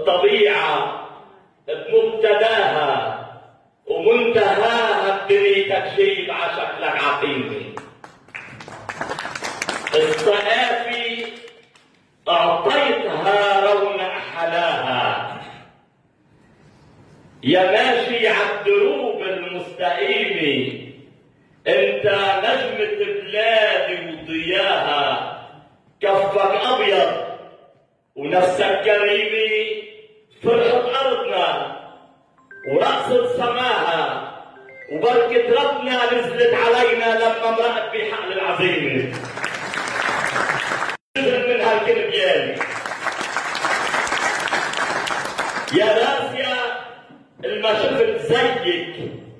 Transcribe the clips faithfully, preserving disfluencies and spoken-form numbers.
الطبيعة بمبتداها ومنتهاها بدنيتك شيء بعشقلك عقيمة. الصيافي أعطيتها رونق حلاها، يا ماشي عالدروب المستقيمة انت نجمة بلادي وضياها. كفك أبيض ونفسك كريمة، فرحة أرضنا ورقصة سماها، وبركة ربنا نزلت علينا لما مرقت بحقل العظيمة. نزل من هالكنبيان يا راسيا الما شفت زيك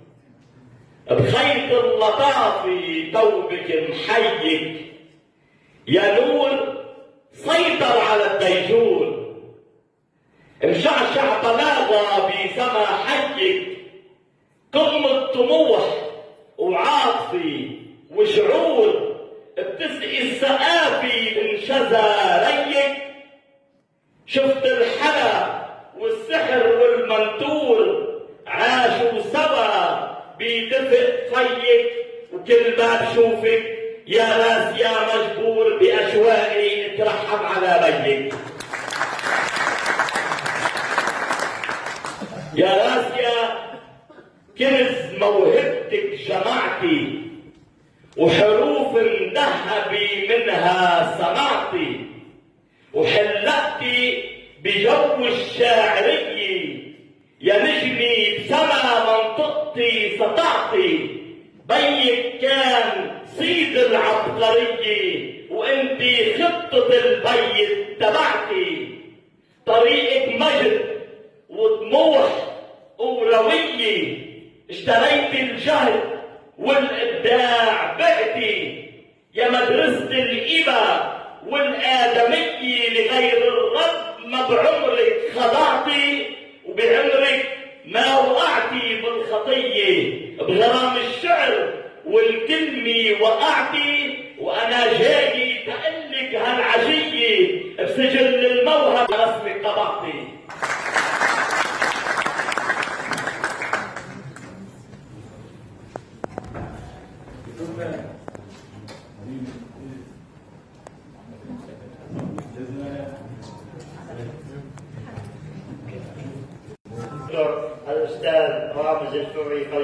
بخيط اللطافة توبك محيك، يا نور سيطر على الديجور مشعشع بلاغة بسما حيك. قمة طموح وعاطفي وشعور بتسقي السقافي من شذا ريك. شفت الحلا والسحر والمنتور عاشوا سوا بدفء فيك، وكل ما بشوفك يا راس يا مجبور بأشواقي اترحم على بيك. يا راسيا كنز موهبتك جمعتي، وحروف ذهبي منها صنعتي، وحلقتي بجو الشاعرية. يا نجمي بسما منطقتي سطعتي، بيك كان صيد العبقرية وانتي خطة البيت تبعتي. طريقك مجد وطموح وروية، اشتريت الجهد والإبداع بعتي. يا مدرسة الإبا والآدمية لغير الرب ما بعمرك خضعتي، وبعمرك ما وقعتي بالخطية. بغرام الشعر والكلمة وقعتي، وأنا جاي تقلك هالعشية بسجل الموهب رسمك طبعتي. الأستاذ رامز الفوري